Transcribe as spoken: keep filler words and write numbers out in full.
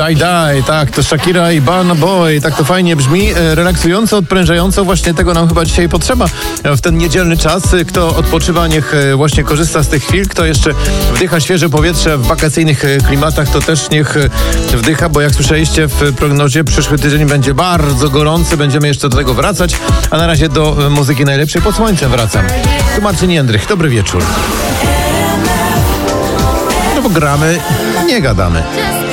Die Die, tak, to Shakira i Burna Boy, tak to fajnie brzmi, relaksująco, odprężająco, właśnie tego nam chyba dzisiaj potrzeba w ten niedzielny czas. Kto odpoczywa, niech właśnie korzysta z tych chwil, kto jeszcze wdycha świeże powietrze w wakacyjnych klimatach, to też niech wdycha, bo jak słyszeliście w prognozie, przyszły tydzień będzie bardzo gorący, będziemy jeszcze do tego wracać, a na razie do muzyki najlepszej pod słońcem wracam. Tu Marcin Jędrych, dobry wieczór. No bo gramy, nie gadamy.